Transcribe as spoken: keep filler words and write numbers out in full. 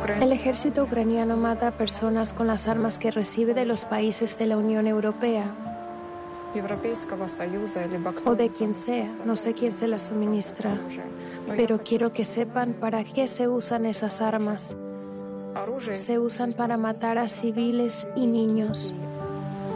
El ejército ucraniano mata a personas con las armas que recibe de los países de la Unión Europea o de quien sea, no sé quién se las suministra, pero quiero que sepan para qué se usan esas armas. Se usan para matar a civiles y niños.